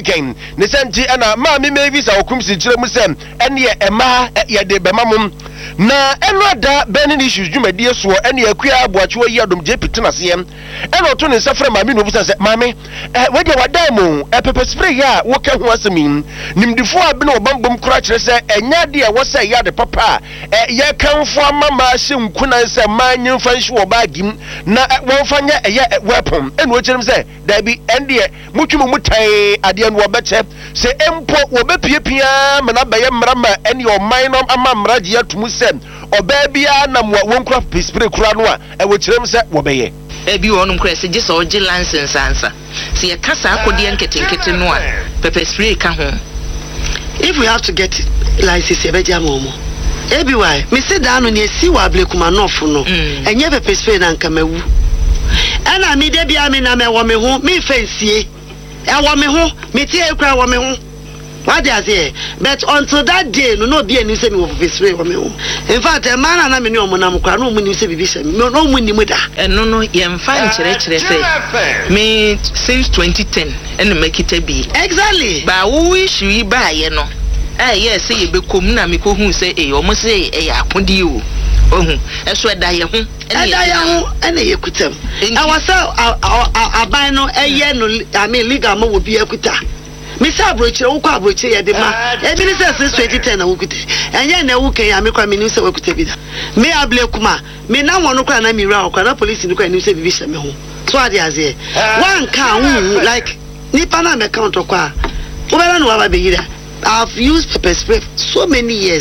kenken ne senti ana ma me visa okum si kire mu sem ene ye ema ye de bemamum na eno da benin issues dwumadie so ene akua aboache wo yi adom je pitinase ene oto ne safra ma me no busa se ma me we de wadai mu pepper spray ya wo ka ho asemi nimdifo abi na obambom kura kire se enya de e wo se ya de papa ye kanfo amama hye nkuna se manyin fanhye wo bagim na won fanya eye weapon ene wo kire se da bi ende mutwum mutai ade no obeche se empo wo bepiepia me na baye mrama ene o minor ama mraje ya tumu se obabia na won kura spray kura no a e wo kire se wo beye ebi wonum kura se gisa oje license ansa se ye kasa akodi enketenkete no a pepper spray ka ho. If we have to get license ebeja momo ebi why me say da no ne si wa blekuma no fo no enye pepper spray na nka mawu ana mi de bia me na me wo me ho me fansie e wo me ho me tie kura wo me ho. What they say, but until that day, no be any say me wo pepper spray wo me ho. In fact, a man na me ni omo na mo kura no mu ni say bibi say no mu ni mu da no ye mfa nkyere say me since 2010 and make it be exactly ba wo wish yi ba ye no yes say ye be kom na me ko hu say omo say akodi o ohun eso da ye ho ene ye kutam e wasa aban no eye no I mean legal mo wo bi akuta me say abroche wo kwa abroche ye de ma e bi say since 2010 na wo kuta enye na wo kan ya me kwa me ni say wo kuta bi da me ablekuma me na won no kwa na mi ra kwa na police ni kwa ni say bibi hye me ho so ade aze one can like nipa na me count kwa ubera no wa be yira. I've used pepper spray so many years.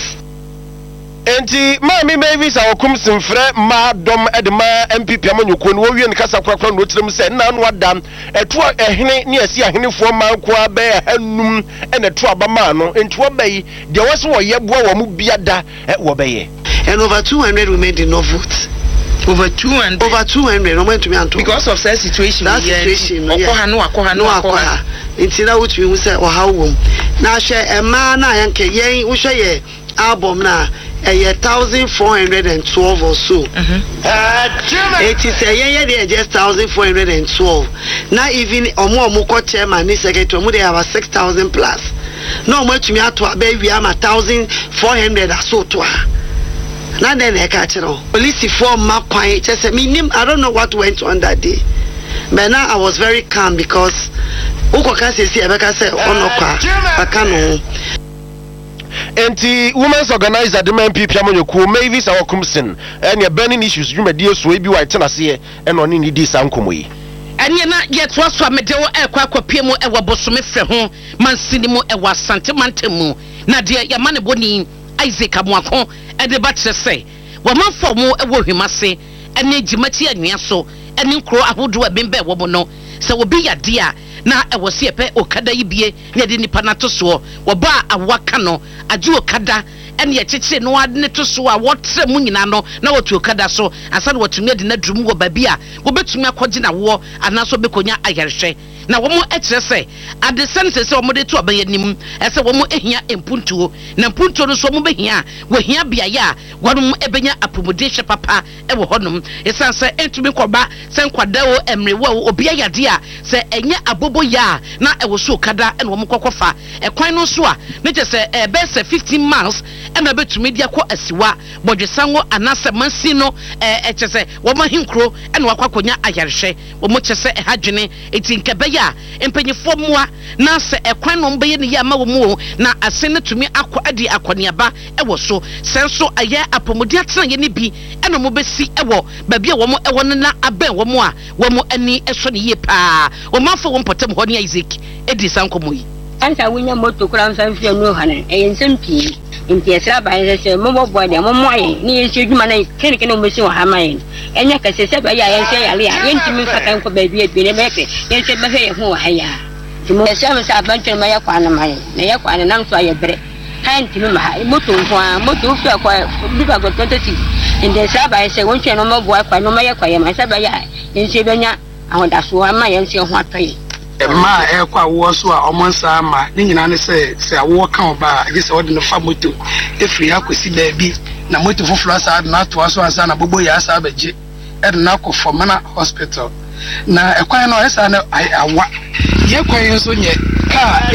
Enti mami baby sa okum simfre ma dom edema MPP amanyoko no wie nkasa kwakwa no tirem se na no adam eto ehene ne asi ahenefo ma kwa be hanum ene to abama no enti wo bayi de wose wo yeboa wo mu biada wo baye. And over 200 women did not vote. Over 200 no went to me and because of that situation. That situation no it's na what we say or how na share a man na yanke yen wo share album na 1412 or so. It is a yen just 1412. Now even omo ko chairman ni secretary omo they have 6000 plus. No mo to me ato abe wi am 1400 aso to. Now then I catch it all. Police form my quiet. Just I don't know what went on that day. But now I was very calm because Ukoka says Ebeka said Onoka Akano. Enti women's organizer the MPP amanyoko Mavis Awokumsin and your burning issues you media so ebi wa tena se and oni ni di sankomo yi. Anya na yet was so medewo ekwa kwapiem e wabosome frɛ ho mansini mu e wasante mantemu na de ya mane boni Isaac Amuako e de ba kyerɛ sɛ wamanfo mu e wo hwemase ene gimati anua so ene nkro ahodo a bembe wo mo no sɛ obi yade a na e wo se epe okada yibie ne de nipa na to so wo ba awaka no age okada ene ye kyekye no ade ne to so a wotre mu nyina no na wotu okada so ansa na wotumi de na drum wo ba bia wo betumi akɔgye na wo anaso bekonya ayarhwɛ na wo mo ekyerɛ sɛ ade sense sɛ wo mo de to abayanim ɛsɛ wo mo ehia empuntuo na empuntuo no so mo behia wo hia bia ya wo no ebenya apomodehwe papa e wo honom esan sɛ entumi kɔba sɛ nkwada wo emre wo obi ayade a sɛ enye abobo ya na e wo so okada ene wo mo kɔkɔfa ekwan no so a me kyerɛ sɛ ɛbɛsɛ 15 miles ena betumi dia kɔ asiwa bodwesango anasɛ mansi no ɛkyerɛ sɛ wo mo hinkro ene wakɔkonya ayarhwɛ wo mo kyerɛ sɛ ɛhadwene etinkɛbɛ ya empanyefo moa na se ekwan no mbe ne ya ma wo mu na ase ne tumi akɔ adi akɔneaba ɛwɔ so senso ayɛ apomodi atena ye ne bi ɛna mo besi ɛwɔ ba bia wo mo ɛwɔ ne na abɛn wo mo a wo mo ani ɛso ne ye paa wo mafo wo mpotem hɔ ne Isaac edi sankomo yi ansa wonya moto kura nsan fie no hanen ɛyɛ nsɛm pii nti ɛsra ban sɛ mo bɔ de mo mo ayɛ ne yɛ hye dwuma na kenike no mo si wɔ ha man ɛnya kɛse sɛ ba yɛ yɛ hye yare a yɛntimi mfa kan kɔ baabi a bi ne mɛpɛ yɛn sɛ bɛhwɛ yɛ ho wɔ ha ya nti mo ɛsɛ mo sɛ abantwene ma yɛ kwa na man na yɛ kwa na nam so ayɛ bere kan ntimi ma ha moto nko a moto fi akɔ bi ba go 26 nti ɛsra ban sɛ wɔn twɛ no mo bɔ akwa no ma yɛ kwa yɛ ma sɛ ba yɛ yɛn sɛ bɛnya ahodaso ama yɛn sɛ ho atɔyɛ ma ekwa wo so a omonsa ma ni nyina ne se awo kan oba age se odi no fa moto efiri akosi baabi na moto foforo asa na to aso asa na bobo ya asa baje e na akofo mana hospital na ekwan no esa na awa ye kwan so nye ka